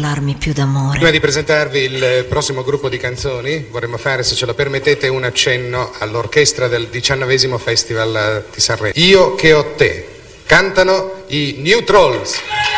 parlarmi più d'amore. Prima di presentarvi il prossimo gruppo di canzoni, vorremmo fare, se ce lo permettete, un accenno all'orchestra del 19° Festival di Sanremo. Io che ho te. Cantano i New Trolls.